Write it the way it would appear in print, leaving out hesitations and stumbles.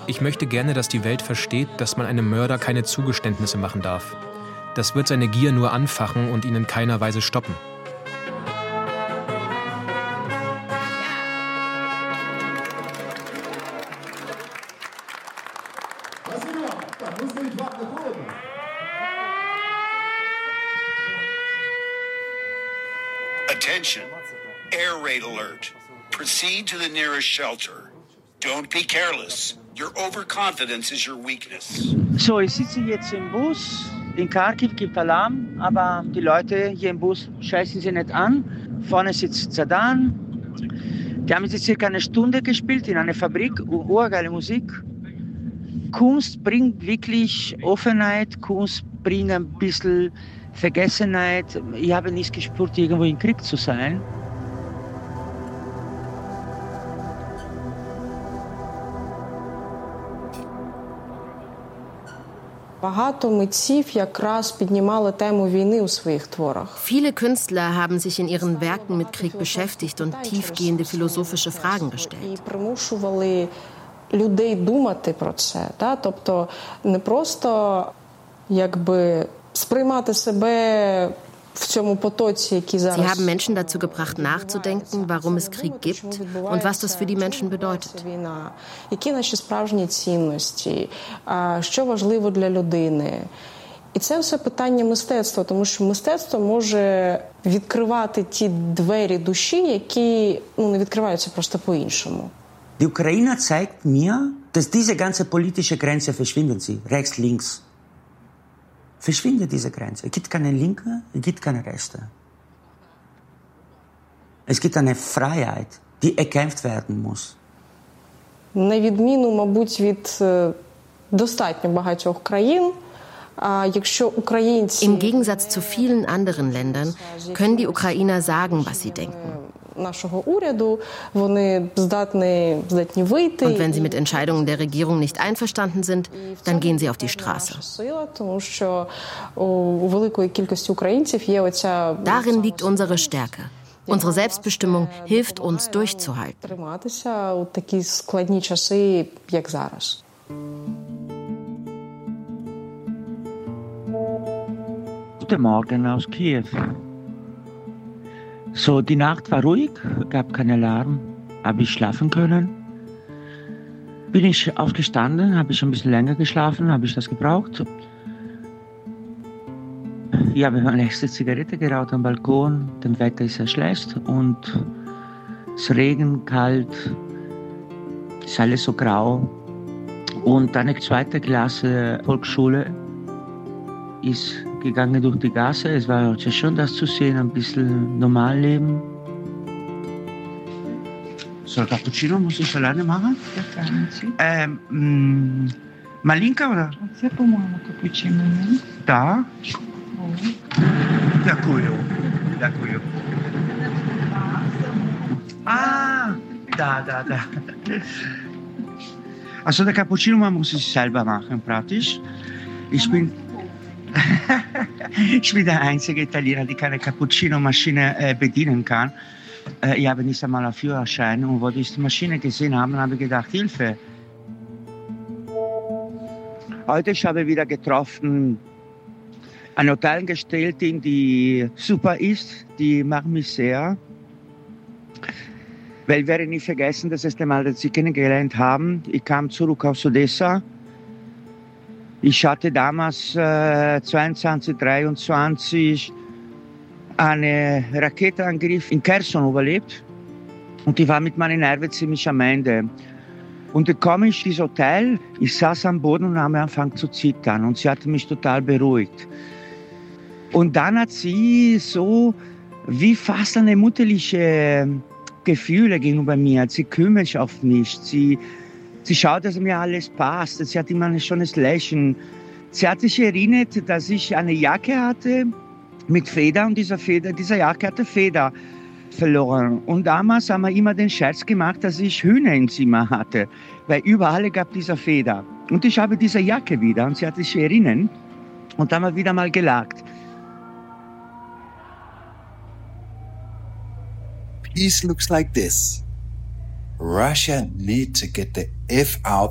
Ich möchte gerne, dass die Welt versteht, dass man einem Mörder keine Zugeständnisse machen darf. Das wird seine Gier nur anfachen und ihn in keiner Weise stoppen. Attention. Air raid alert. Proceed to the nearest shelter. Don't be careless. Your overconfidence is your weakness. So, ich sitze jetzt im Bus. In Kharkiv gibt Alarm, aber die Leute hier im Bus scheißen sie nicht an. Vorne sitzt Zadan. Die haben jetzt circa eine Stunde gespielt in einer Fabrik. Urgeile Musik. Kunst bringt wirklich Offenheit. Kunst bringt ein bisschen Vergessenheit. Ich habe nicht gespürt, irgendwo im Krieg zu sein. Viele Künstler haben sich in ihren Werken mit Krieg beschäftigt und tiefgehende philosophische Fragen gestellt. Sie haben Menschen dazu gebracht, nachzudenken, warum es Krieg gibt und was das für die Menschen bedeutet. І це все питання мистецтва, тому що мистецтво може відкривати ті двері душі, які не відкриваються просто по-іншому. Die Ukraine zeigt mir, dass diese ganze politische Grenze verschwinden sie, rechts, links. Verschwindet diese Grenze. Es gibt keine Linke, es gibt keine Rechte. Es gibt eine Freiheit, die erkämpft werden muss. На відміну, мабуть, від достатньо багатьох країн, Im Gegensatz zu vielen anderen Ländern können die Ukrainer sagen, was sie denken. Und wenn sie mit Entscheidungen der Regierung nicht einverstanden sind, dann gehen sie auf die Straße. Darin liegt unsere Stärke. Unsere Selbstbestimmung hilft uns durchzuhalten. Guten Morgen aus Kiew. So, die Nacht war ruhig, gab keinen Alarm, habe ich schlafen können. Bin ich aufgestanden, habe ich ein bisschen länger geschlafen, habe ich das gebraucht. Ich habe meine erste Zigarette geraucht am Balkon, das Wetter ist sehr schlecht und es regnet, kalt, ist alles so grau. Und eine zweite Klasse Volksschule ist gegangen durch die Gasse. Es war ja schön, das zu sehen, ein bisschen normal leben. So, Cappuccino muss ich alleine machen? Malinka oder? Da? Дякую. Дякую. Da. Also der Cappuccino man muss es selber machen, praktisch. Ich bin der einzige Italiener, der keine Cappuccino-Maschine bedienen kann. Ich habe nicht einmal einen Führerschein und als ich die Maschine gesehen habe, habe ich gedacht, Hilfe. Heute habe ich wieder getroffen, eine Hotelangestellte, die super ist, die mag mich sehr. Weil ich werde nie vergessen, das erste Mal, dass sie kennengelernt haben. Ich kam zurück aus Odessa. Ich hatte damals 22, 23 einen Raketenangriff in Kherson überlebt und ich war mit meinen Nerven ziemlich am Ende. Und dann komme ich in dieses Hotel, ich saß am Boden und habe angefangen zu zittern und sie hatte mich total beruhigt. Und dann hat sie so wie fast eine mutterliche Gefühle gegenüber mir. Sie kümmert sich auf mich, sie schaut, dass mir alles passt. Sie hat immer ein schönes Lächeln. Sie hat sich erinnert, dass ich eine Jacke hatte mit Feder und diese Jacke hatte Feder verloren. Und damals haben wir immer den Scherz gemacht, dass ich Hühner im Zimmer hatte, weil überall gab diese Feder. Und ich habe diese Jacke wieder und sie hat sich erinnert und haben wir wieder mal gelacht. Peace looks like this. Russia needs to get the F out